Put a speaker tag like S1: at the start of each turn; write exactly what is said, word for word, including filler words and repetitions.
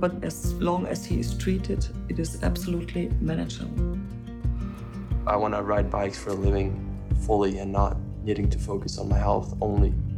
S1: but as long as he is treated, it is absolutely manageable.
S2: I want to ride bikes for a living fully and not needing to focus on my health only.